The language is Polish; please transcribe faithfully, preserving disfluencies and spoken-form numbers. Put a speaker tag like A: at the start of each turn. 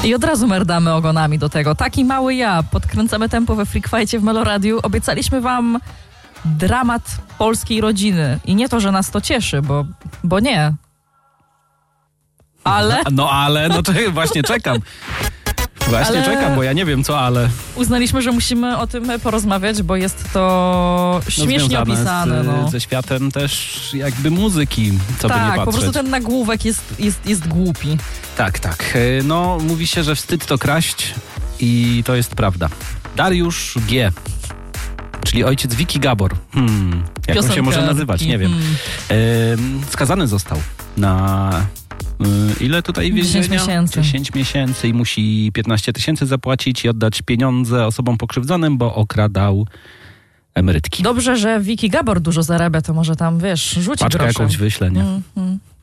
A: I od razu merdamy ogonami do tego. Taki mały ja. Podkręcamy tempo we Freak Fight'cie w Meloradiu. Obiecaliśmy wam dramat polskiej rodziny. I nie to, że nas to cieszy, bo, bo nie. Ale...
B: No ale, no to właśnie czekam. Właśnie
A: ale...
B: czekam, bo ja nie wiem co, ale...
A: Uznaliśmy, że musimy o tym porozmawiać, bo jest to śmiesznie
B: no,
A: opisane.
B: Z,
A: no.
B: ze światem też jakby muzyki, co by nie
A: Tak,
B: patrzeć.
A: po prostu ten nagłówek jest, jest, jest głupi.
B: Tak, tak. No, mówi się, że wstyd to kraść i to jest prawda. Dariusz G., czyli ojciec Wiki Gabor. Hmm, jak on się może nazywać, nie wiem. Hmm. Skazany został na... Ile tutaj więzienia?
A: dziesięć miesięcy.
B: dziesięć miesięcy i musi piętnaście tysięcy zapłacić i oddać pieniądze osobom pokrzywdzonym, bo okradał emerytki.
A: Dobrze, że Wiki Gabor dużo zarabia, to może tam, wiesz, rzuci
B: Paczkę
A: groszem.
B: jakąś wyślę, nie?
A: Mm, mm.